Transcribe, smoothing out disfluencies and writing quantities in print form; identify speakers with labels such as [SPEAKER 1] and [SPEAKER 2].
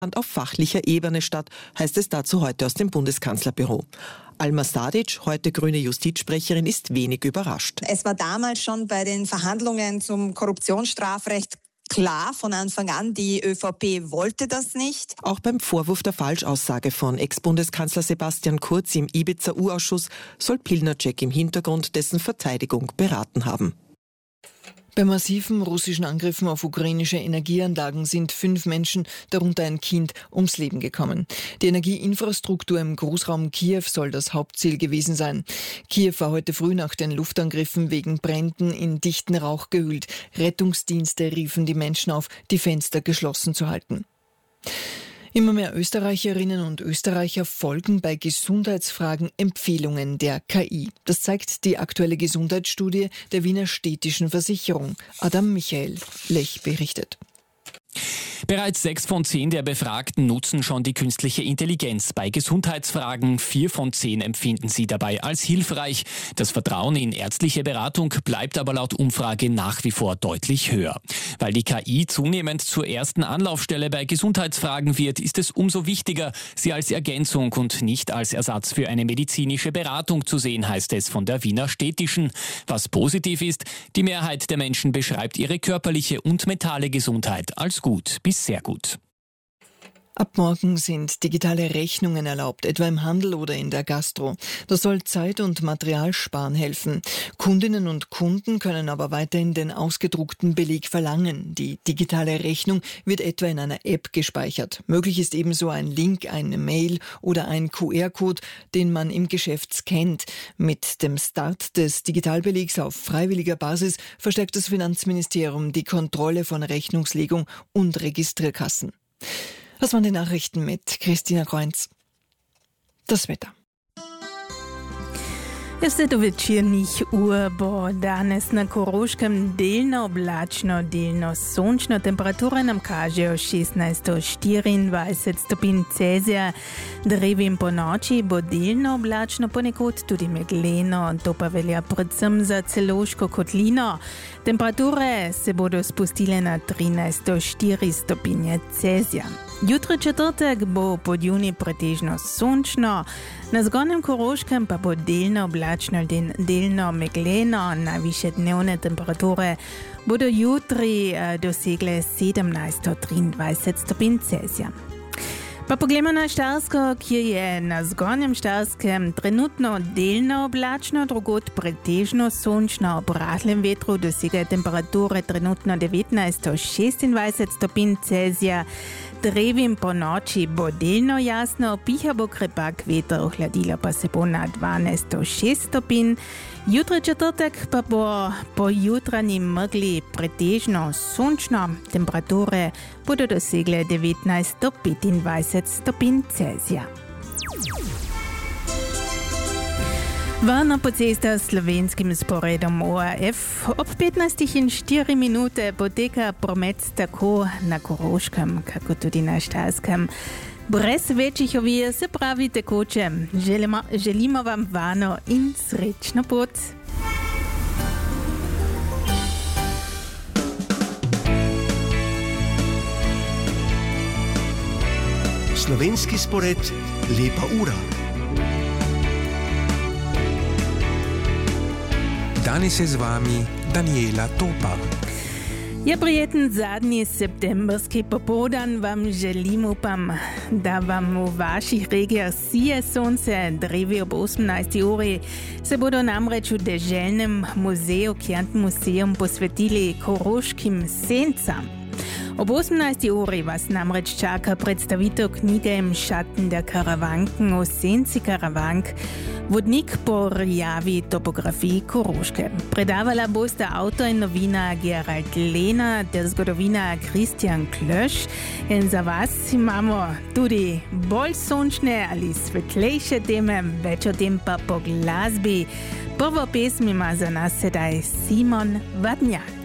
[SPEAKER 1] fand auf fachlicher Ebene statt, heißt es dazu heute aus dem Bundeskanzlerbüro. Alma Sadic, heute grüne Justizsprecherin, ist wenig überrascht.
[SPEAKER 2] Es war damals schon bei den Verhandlungen zum Korruptionsstrafrecht klar von Anfang an, die ÖVP wollte das nicht.
[SPEAKER 1] Auch beim Vorwurf der Falschaussage von Ex-Bundeskanzler Sebastian Kurz im Ibiza-U-Ausschuss soll Pilnacek im Hintergrund dessen Verteidigung beraten haben.
[SPEAKER 3] Bei massiven russischen Angriffen auf ukrainische Energieanlagen sind 5 Menschen, darunter ein Kind, ums Leben gekommen. Die Energieinfrastruktur im Großraum Kiew soll das Hauptziel gewesen sein. Kiew war heute früh nach den Luftangriffen wegen Bränden in dichten Rauch gehüllt. Rettungsdienste riefen die Menschen auf, die Fenster geschlossen zu halten. Immer mehr Österreicherinnen und Österreicher folgen bei Gesundheitsfragen Empfehlungen der KI. Das zeigt die aktuelle Gesundheitsstudie der Wiener Städtischen Versicherung. Adam Michael Lech berichtet.
[SPEAKER 4] Bereits 6 von 10 der Befragten nutzen schon die künstliche Intelligenz bei Gesundheitsfragen. 4 von 10 empfinden sie dabei als hilfreich. Das Vertrauen in ärztliche Beratung bleibt aber laut Umfrage nach wie vor deutlich höher. Weil die KI zunehmend zur ersten Anlaufstelle bei Gesundheitsfragen wird, ist es umso wichtiger, sie als Ergänzung und nicht als Ersatz für eine medizinische Beratung zu sehen, heißt es von der Wiener Städtischen. Was positiv ist, die Mehrheit der Menschen beschreibt ihre körperliche und mentale Gesundheit als gut bis sehr gut.
[SPEAKER 3] Ab morgen sind digitale Rechnungen erlaubt, etwa im Handel oder in der Gastro. Das soll Zeit- und Materialsparen helfen. Kundinnen und Kunden können aber weiterhin den ausgedruckten Beleg verlangen. Die digitale Rechnung wird etwa in einer App gespeichert. Möglich ist ebenso ein Link, eine Mail oder ein QR-Code, den man im Geschäft scannt. Mit dem Start des Digitalbelegs auf freiwilliger Basis verstärkt das Finanzministerium die Kontrolle von Rechnungslegung und Registrierkassen. Das waren die Nachrichten mit Christina Kreunz. Das Wetter.
[SPEAKER 5] Jeste do večernih ur bo danes na Koroškem delno oblačno, delno sončno. Temperature nam kažejo 16 do 24 stopinj Celzija. Drevjem po noči bo delno oblačno, ponekod tudi megleno. To pa velja predvsem za Celovško kotlino. Temperature se bodo spustile na 13 do 4 stopinje Celzija. Jutri četrtek bo podjuni pretežno sončno, na zgornjem Koroškem pa bo delno oblačno, delno megleno. Najvišje dnevne temperature bodo jutri dosegle 17 do 23 stopinj Celzija. Pa poglejmo na Štajersko, kjer je na zgornjem Štajerskem trenutno delno oblačno, drugod pretežno sončno. Ob rahlem vetru dosegajo temperature trenutno 19 do 26 stopinj Celzija. Drevjem po noči bo delno jasno, piha bo krepak veter, ohladilo pa se bo na 12 do 6 stopinj. Jutri četrtek pa bo po jutranji megli pretežno sončno. Temperature bodo dosegle 19 do 25 stopinj Celzija. Varno po cestah s slovenskim sporedom ORF. Ob 15:04 poteka promet tako na Koroškem, kako tudi na Štajerskem. Brez večjih ovir, se pravi tekoče. Želimo vam varno in srečno pot.
[SPEAKER 6] Slovenski spored Lepa ura. Danes je z vami Daniela Topa.
[SPEAKER 5] Ja, prijeten zadnji septembrski popoldan vam želim, upam, da vam v vaših regijah sije sonce. Drevi ob 18. uri se bodo namreč v Deželnem muzeju Kjant museum posvetili koroškim sencam. Ob 18. uri vas namreč čaka predstavitev knjige Im Schatten der Karawanken o senci Karawank, vodnik po rjavi topografiji Koroške. Predavala bosta avtor in novinar Gerald Lehner ter zgodovinar Christian Klösch. In za vas imamo tudi bolj sončne ali svetlejše teme, več o tem pa po glasbi. Prvo pesm ima za nas sedaj Simon Wadniak.